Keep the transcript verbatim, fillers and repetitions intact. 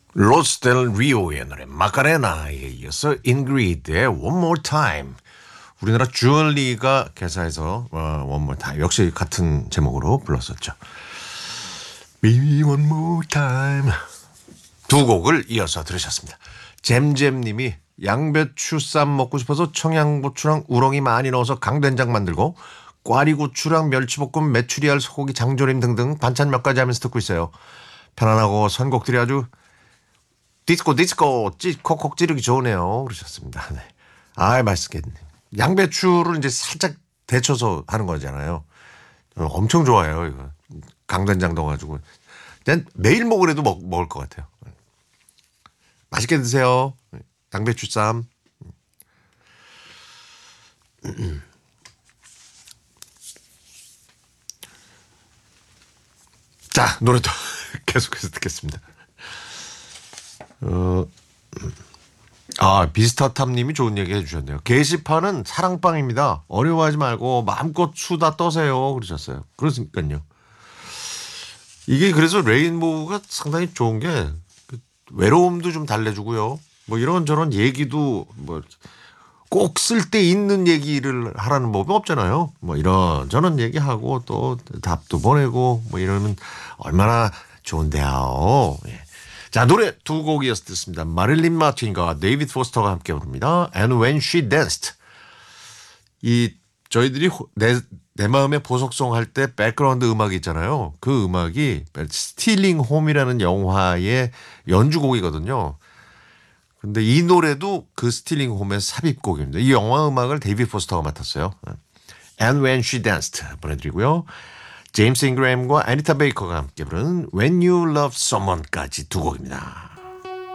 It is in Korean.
로스 델 리오의 노래 마카레나에 이어서 잉그리드의 One More Time. 우리나라 주얼리가 개사해서 어, One More Time 역시 같은 제목으로 불렀었죠. Baby One More Time 두 곡을 이어서 들으셨습니다. 잼잼님이 양배추 쌈 먹고 싶어서 청양고추랑 우렁이 많이 넣어서 강된장 만들고 꽈리고추랑 멸치볶음, 메추리알, 소고기, 장조림 등등 반찬 몇 가지 하면서 듣고 있어요. 편안하고 선곡들이 아주 디스코 디스코 찌 콕콕 찌르기 좋으네요. 그러셨습니다. 네. 아, 맛있겠네. 양배추를 이제 살짝 데쳐서 하는 거잖아요. 엄청 좋아해요. 이거 강된장 넣어가지고 그냥 매일 먹으래도 먹, 먹을 것 같아요. 맛있게 드세요. 양배추 쌈. 자, 노래도 계속해서 듣겠습니다. 어, 아, 비스타탑님이 좋은 얘기 해주셨네요. 게시판은 사랑방입니다. 어려워하지 말고 마음껏 수다 떠세요. 그러셨어요. 그렇으니까요. 이게 그래서 레인보우가 상당히 좋은 게 외로움도 좀 달래주고요. 뭐 이런저런 얘기도 뭐 꼭 쓸 데 있는 얘기를 하라는 법이 없잖아요. 뭐 이런저런 얘기하고 또 답도 보내고 뭐 이러면 얼마나 좋은데요. 예. 자, 노래 두 곡 이어서 듣습니다. 마릴린 마틴과 데이비드 포스터가 함께 부릅니다. And When She Danced. 이 저희들이 내, 내 마음의 보석송 할 때 백그라운드 음악이 있잖아요. 그 음악이 스틸링 홈이라는 영화의 연주곡이거든요. 근데 이 노래도 그 스틸링 홈의 삽입곡입니다. 이 영화 음악을 데이비드 포스터가 맡았어요. And When She Danced 보내드리고요. 제임스 잉그램과 애니타 베이커가 함께 부른 When You Love Someone까지 두 곡입니다.